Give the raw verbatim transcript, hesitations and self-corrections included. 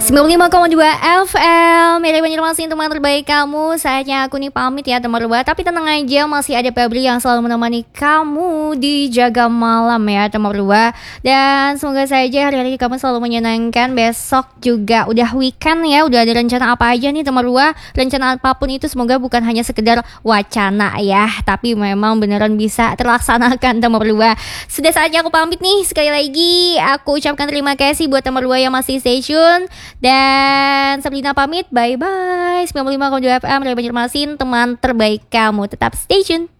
sembilan puluh lima koma dua F M Mary Banjarmasin, teman terbaik kamu. Saatnya aku nih pamit ya teman teman. Tapi tenang aja, masih ada Febri yang selalu menemani kamu di Jaga Malam ya teman teman. Dan semoga saja hari-hari kamu selalu menyenangkan. Besok juga udah weekend ya. Udah ada rencana apa aja nih teman teman. Rencana apapun itu semoga bukan hanya sekedar wacana ya, tapi memang beneran bisa terlaksanakan teman teman. Sudah saatnya aku pamit nih. Sekali lagi aku ucapkan terima kasih buat teman teman yang masih stay tune. Dan Sabrina pamit, bye bye. sembilan puluh lima koma dua F M Mary Banjarmasin, teman terbaik kamu. Tetap stay tune.